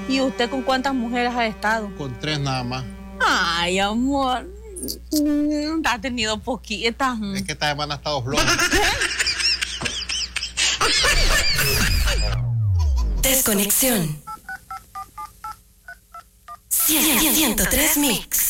¿Y usted con cuántas mujeres ha estado? Con 3 nada más. Ay, amor. Ha tenido poquitas. Es que esta semana ha estado floja. Desconexión. 103 Mix.